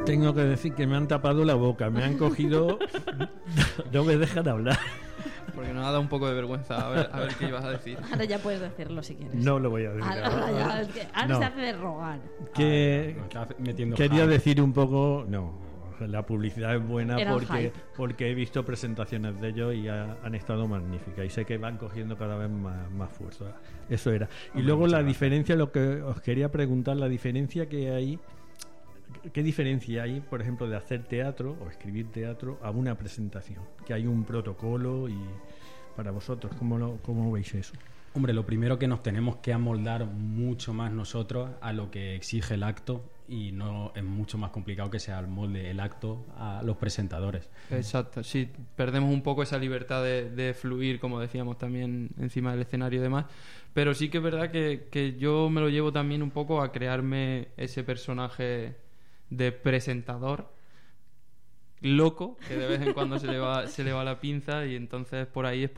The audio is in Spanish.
tengo que decir que me han tapado la boca, me han cogido, no me dejan hablar. Porque nos ha dado un poco de vergüenza. A ver qué ibas a decir. Ahora ya puedes decirlo si quieres. No lo voy a decir. Ahora No. se hace de rogar. Que Me está metiendo quería hype. decir un poco, no, la publicidad es buena Era un hype. porque he visto presentaciones de ellos y han estado magníficas y sé que van cogiendo cada vez más fuerza. Eso era. Y Hombre, luego muchas la gracias. diferencia, lo que os quería preguntar, la diferencia que hay, ¿qué diferencia hay, por ejemplo, de hacer teatro o escribir teatro a una presentación? Que hay un protocolo y para vosotros, ¿cómo veis eso? Hombre, lo primero que nos tenemos que amoldar mucho más nosotros a lo que exige el acto y no es mucho más complicado que sea el molde el acto a los presentadores. Exacto, sí, perdemos un poco esa libertad de fluir, como decíamos también encima del escenario y demás, pero sí que es verdad que yo me lo llevo también un poco a crearme ese personaje de presentador loco, que de vez en cuando se le va la pinza, y entonces por ahí es